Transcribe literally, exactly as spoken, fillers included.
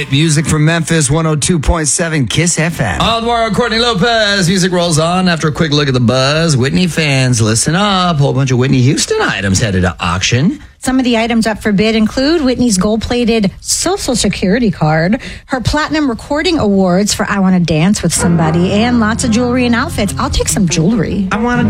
Hit music from Memphis, one oh two point seven Kiss F M. Alvaro, Courtney Lopez. Music rolls on after a quick look at the buzz. Whitney fans, listen up. Whole bunch of Whitney Houston items headed to auction. Some of the items up for bid include Whitney's gold-plated Social Security card, her platinum recording awards for I Want to Dance with Somebody, and lots of jewelry and outfits. I'll take some jewelry. I want to